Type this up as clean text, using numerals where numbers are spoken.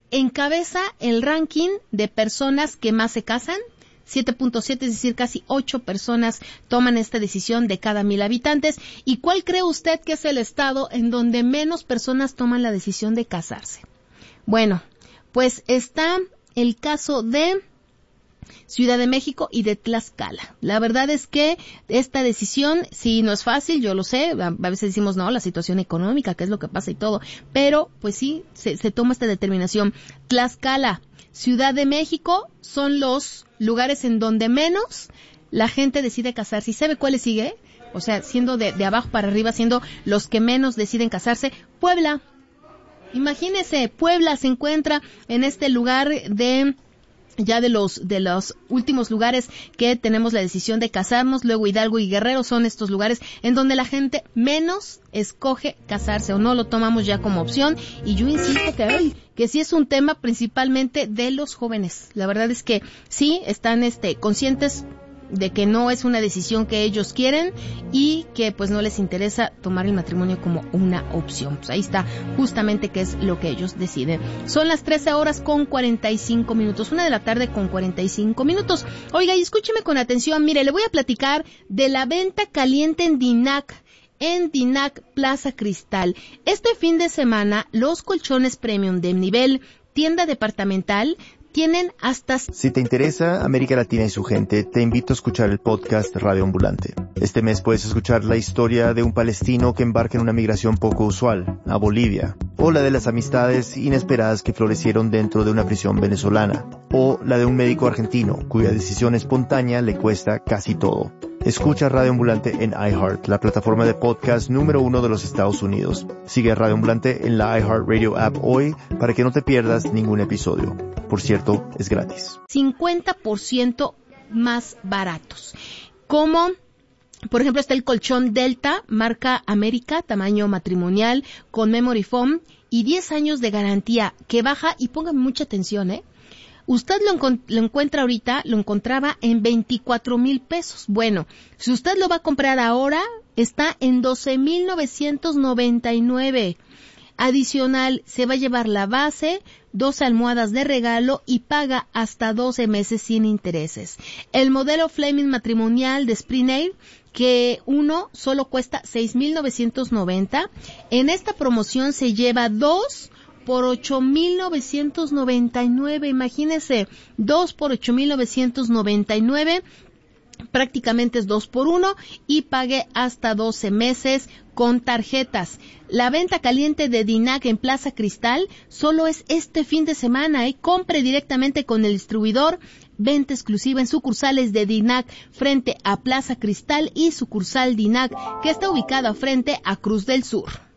encabeza el ranking de personas que más se casan. 7.7, es decir, casi 8 personas toman esta decisión de cada 1,000 habitantes. ¿Y cuál cree usted que es el estado en donde menos personas toman la decisión de casarse? Bueno, pues está el caso de Ciudad de México y de Tlaxcala. La verdad es que esta decisión, sí, no es fácil, yo lo sé, a veces decimos, no, la situación económica, qué es lo que pasa y todo, pero pues sí, se toma esta determinación. Tlaxcala, Ciudad de México son los lugares en donde menos la gente decide casarse. ¿Y sabe cuáles sigue? O sea, siendo de abajo para arriba, siendo los que menos deciden casarse. Puebla. Imagínese, Puebla se encuentra en este lugar de los últimos lugares que tenemos la decisión de casarnos. Luego Hidalgo y Guerrero son estos lugares en donde la gente menos escoge casarse o no lo tomamos ya como opción. Y yo insisto que sí es un tema principalmente de los jóvenes. La verdad es que sí están conscientes de que no es una decisión que ellos quieren y que pues no les interesa tomar el matrimonio como una opción. Pues ahí está justamente qué es lo que ellos deciden. Son las 13:45, 1:45. Oiga, y escúcheme con atención, mire, le voy a platicar de la venta caliente en Dinac Plaza Cristal. Este fin de semana, los colchones premium de nivel tienda departamental tienen hasta... Si te interesa América Latina y su gente, te invito a escuchar el podcast Radio Ambulante. Este mes puedes escuchar la historia de un palestino que embarca en una migración poco usual, a Bolivia, o la de las amistades inesperadas que florecieron dentro de una prisión venezolana, o la de un médico argentino cuya decisión espontánea le cuesta casi todo. Escucha Radio Ambulante en iHeart, la plataforma de podcast número 1 de los Estados Unidos. Sigue a Radio Ambulante en la iHeartRadio app hoy para que no te pierdas ningún episodio. Por cierto, es gratis. 50% más baratos. Como, por ejemplo, está el colchón Delta, marca América, tamaño matrimonial, con memory foam y 10 años de garantía, que baja, y póngame mucha atención, Usted lo encuentra ahorita, lo encontraba en 24,000 pesos. Bueno, si usted lo va a comprar ahora, está en 12,999. Adicional, se va a llevar la base, 2 almohadas de regalo y paga hasta 12 meses sin intereses. El modelo Fleming matrimonial de Spring Air, que uno solo cuesta 6,990. En esta promoción se lleva 2 por 8,999, imagínese, 2 por 8,999, prácticamente es 2 por 1 y pague hasta 12 meses con tarjetas. La venta caliente de Dinac en Plaza Cristal solo es este fin de semana, compre directamente con el distribuidor. Venta exclusiva en sucursales de Dinac frente a Plaza Cristal y sucursal Dinac que está ubicada frente a Cruz del Sur.